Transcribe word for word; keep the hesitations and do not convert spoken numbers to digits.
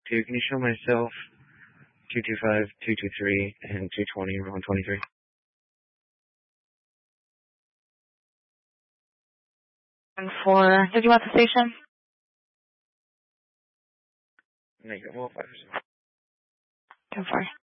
two. Can you show myself two two five, two two three, and two twenty, one twenty-three? And for, did you want the station? Negative, well, five percent. Go for it.